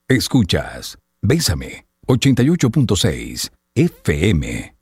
Escuchas Bésame 88.6 FM.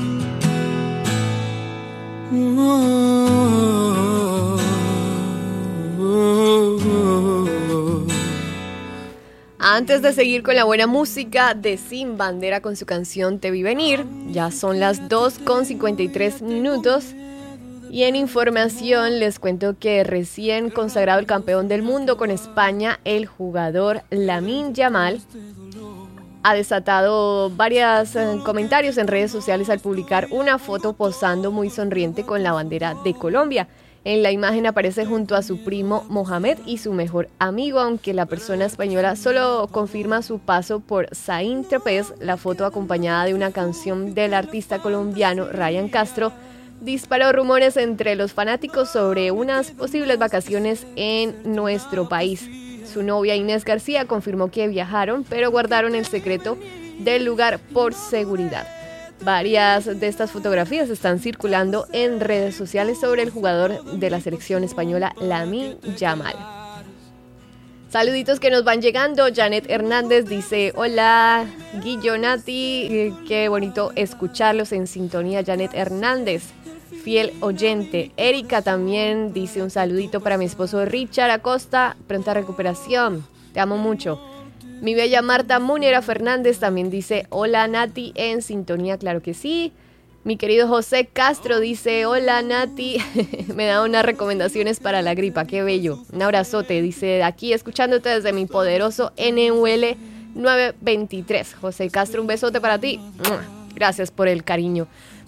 Antes de seguir con la buena música de Sin Bandera con su canción Te vi venir, ya son las 2:53. Y en información les cuento que recién consagrado el campeón del mundo con España, el jugador Lamine Yamal ha desatado varios comentarios en redes sociales al publicar una foto posando muy sonriente con la bandera de Colombia. En la imagen aparece junto a su primo Mohamed y su mejor amigo, aunque la persona española solo confirma su paso por Saint-Tropez. La foto, acompañada de una canción del artista colombiano Ryan Castro, disparó rumores entre los fanáticos sobre unas posibles vacaciones en nuestro país. Su novia Inés García confirmó que viajaron, pero guardaron el secreto del lugar por seguridad. Varias de estas fotografías están circulando en redes sociales sobre el jugador de la selección española, Lamine Yamal. Saluditos que nos van llegando. Janet Hernández dice: hola Guillo, Nati, qué bonito escucharlos en sintonía. Janet Hernández, fiel oyente. Erika también dice: un saludito para mi esposo Richard Acosta, pronta recuperación, te amo mucho. Mi bella Marta Munera Fernández también dice: hola Nati, en sintonía, claro que sí. Mi querido José Castro dice: hola Nati, me da unas recomendaciones para la gripa, qué bello. Un abrazote, dice: aquí escuchándote desde mi poderoso NUL 923. José Castro, un besote para ti. Gracias por el cariño.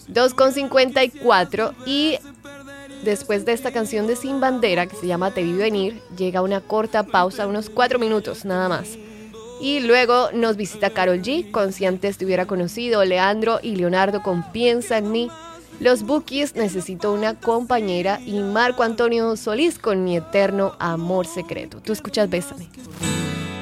2:54 y después de esta canción de Sin Bandera que se llama Te vi venir, llega una corta pausa, unos 4 minutos nada más. Y luego nos visita Karol G con Si antes te hubiera conocido, Leandro y Leonardo con Piensa en mí, Los Bukis, Necesito una compañera y Marco Antonio Solís con Mi eterno amor secreto. Tú escuchas Bésame.